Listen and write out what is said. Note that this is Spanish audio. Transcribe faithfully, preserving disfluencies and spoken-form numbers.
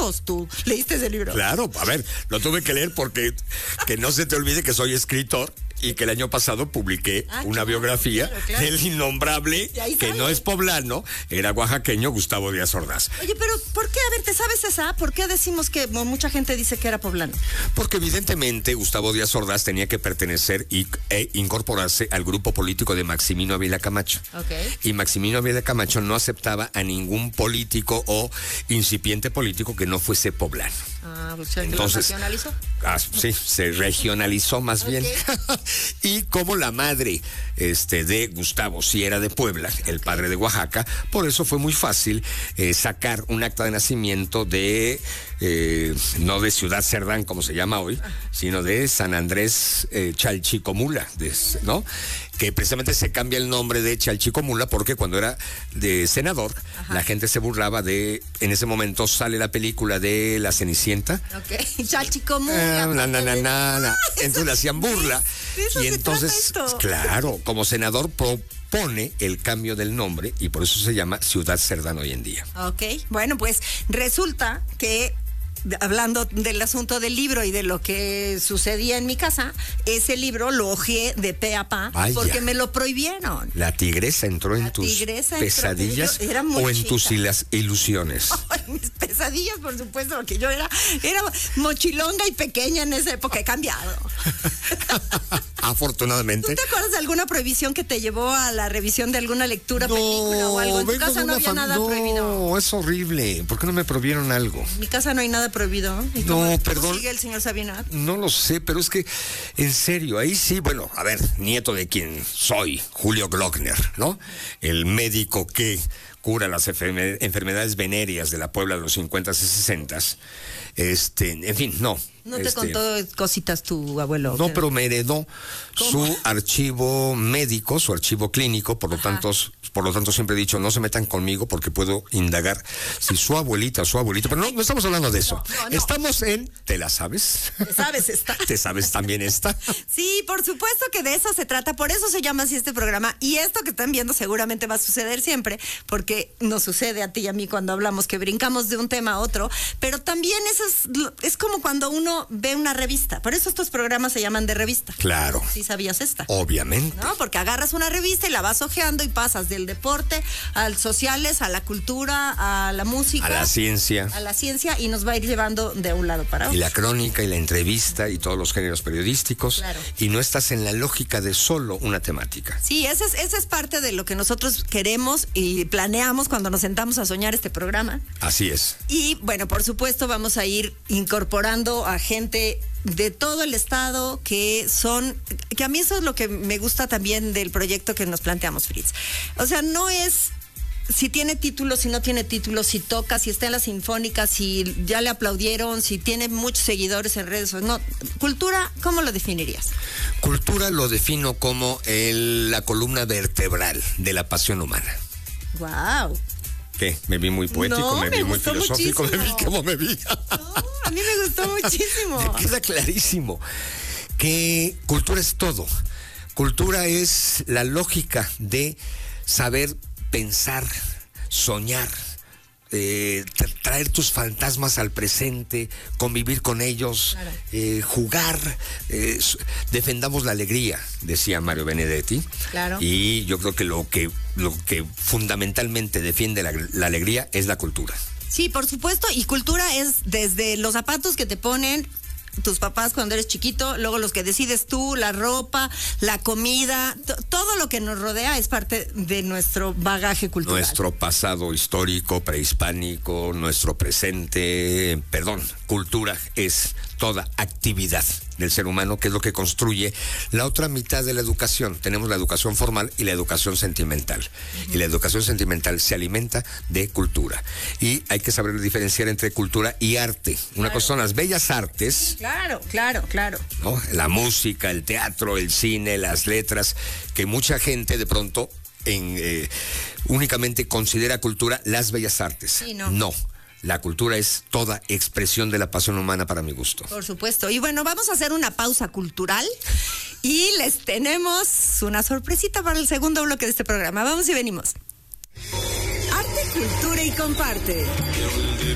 todos. ¿Tú leíste ese libro? Claro, a ver, lo tuve que leer porque que no se te olvide que soy escritor y que el año pasado publiqué ah, una claro, biografía claro, claro. del innombrable, que no es poblano, era oaxaqueño, Gustavo Díaz Ordaz. Oye, pero ¿por qué? A ver, ¿te sabes esa? ¿Por qué decimos que mucha gente dice que era poblano? Porque evidentemente Gustavo Díaz Ordaz tenía que pertenecer y, e incorporarse al grupo político de Maximino Ávila Camacho. Okay. Y Maximino Ávila Camacho no aceptaba a ningún político o incipiente político que no fuese poblano. Ah, pues ¿se Entonces, lo regionalizó? Ah, sí, se regionalizó más okay. bien. Y como la madre este, de Gustavo sí era de Puebla, okay. el padre de Oaxaca, por eso fue muy fácil eh, sacar un acta de nacimiento de, eh, no de Ciudad Cerdán, como se llama hoy, sino de San Andrés eh, Chalchicomula, de, ¿no? Que precisamente se cambia el nombre de Chalchicomula porque cuando era de senador, ajá. la gente se burlaba de, en ese momento sale la película de La Cenicienta. Ok, Chalchicomula. Eh, na, na, na, na, na. Entonces le hacían burla. ¿De eso y se entonces, trata esto? Claro, como senador propone el cambio del nombre y por eso se llama Ciudad Cerdán hoy en día. Ok, bueno, pues resulta que hablando del asunto del libro y de lo que sucedía en mi casa, ese libro lo hojeé de pe a pa Vaya. porque me lo prohibieron. La tigresa entró La en tus tigresa pesadillas entró, era o en chica. tus ilas, ilusiones. Oh, en mis pesadillas, por supuesto, porque yo era, era mochilonga y pequeña en esa época. He cambiado. Afortunadamente. ¿Tú te acuerdas de alguna prohibición que te llevó a la revisión de alguna lectura, no, película o algo? En tu casa no había nada no, prohibido. No, es horrible. ¿Por qué no me prohibieron algo? En mi casa no hay nada prohibido. ¿Y no, cómo, perdón. ¿Cómo sigue el señor Sabinat? No lo sé, pero es que, en serio, ahí sí, bueno, a ver, nieto de quien soy, Julio Glockner, ¿no? El médico que cura las enfermedades venéreas de la Puebla de los cincuentas y sesentas. Este, en fin, no. ¿No te este, contó cositas tu abuelo? No, pero me heredó ¿Cómo? su archivo médico, su archivo clínico, por lo Ajá. tanto, por lo tanto siempre he dicho, no se metan conmigo porque puedo indagar si su abuelita o su abuelito, pero no, no estamos hablando de eso. No, no, no. Estamos en, ¿te la sabes? ¿Te sabes esta? ¿Te sabes también esta? Sí, por supuesto que de eso se trata, por eso se llama así este programa, y esto que están viendo seguramente va a suceder siempre, porque nos sucede a ti y a mí cuando hablamos que brincamos de un tema a otro, pero también eso es, es como cuando uno ve una revista, por eso estos programas se llaman de revista. Claro. ¿Sí sabías esta? Obviamente. ¿No? Porque agarras una revista y la vas hojeando y pasas del deporte al sociales, a la cultura, a la música, a la ciencia. A la ciencia, y nos va a ir llevando de un lado para otro. Y la crónica y la entrevista y todos los géneros periodísticos. Claro. Y no estás en la lógica de solo una temática. Sí, esa es, esa es parte de lo que nosotros queremos y planeamos cuando nos sentamos a soñar este programa. Así es. Y bueno, por supuesto vamos a ir incorporando a gente de todo el estado que son, que a mí eso es lo que me gusta también del proyecto que nos planteamos, Fritz. O sea, no es si tiene título, si no tiene título, si toca, si está en la sinfónica, si ya le aplaudieron, si tiene muchos seguidores en redes. No, cultura, ¿cómo lo definirías? Cultura lo defino como el, la columna vertebral de la pasión humana. Wow. ¿Qué? ¿Me vi muy poético? No, ¿Me vi me muy gustó filosófico? muchísimo. ¿Me vi cómo me vi? No, a mí me gustó muchísimo. Me queda clarísimo que cultura es todo. Cultura es la lógica de saber pensar, soñar, eh, tra- traer tus fantasmas al presente, convivir con ellos, claro. eh, jugar, eh, defendamos la alegría, decía Mario Benedetti. Claro. Y yo creo que lo que lo que fundamentalmente defiende la, la alegría es la cultura. Sí, por supuesto, y cultura es desde los zapatos que te ponen tus papás cuando eres chiquito, luego los que decides tú, la ropa, la comida, t- todo lo que nos rodea es parte de nuestro bagaje cultural. Nuestro pasado histórico, prehispánico, nuestro presente, perdón, cultura es toda actividad del ser humano, que es lo que construye la otra mitad de la educación. Tenemos la educación formal y la educación sentimental. Uh-huh. Y la educación sentimental se alimenta de cultura. Y hay que saber diferenciar entre cultura y arte. Una claro. cosa son las bellas artes. Sí, claro, claro, claro. ¿No? La música, el teatro, el cine, las letras, que mucha gente de pronto en, eh, únicamente considera cultura las bellas artes. Sí, no. No. La cultura es toda expresión de la pasión humana para mi gusto. Por supuesto. Y bueno, vamos a hacer una pausa cultural y les tenemos una sorpresita para el segundo bloque de este programa. Vamos y venimos. Arte, cultura y comparte.